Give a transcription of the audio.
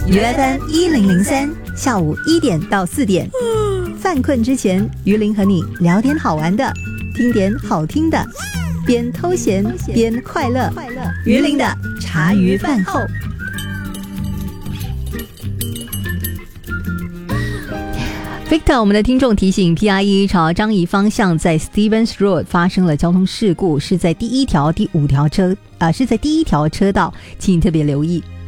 UFM1003，下午1点到4点，犯困之前，于林和你聊点好玩的，听点好听的，边偷闲边快乐。于林的茶余饭后。Victor， 我们的听众提醒 ，PRE 朝张仪方向在 Stevens Road 发生了交通事故，是在第一条、第5条车，是在第一条车道，请特别留意。